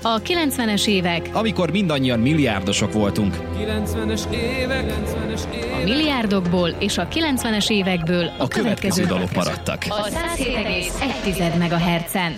A 90-es évek, amikor mindannyian milliárdosok voltunk. 90-es évek. a milliárdokból és a 90-es évekből A következő dalok maradtak. A 107,1 MHz-en.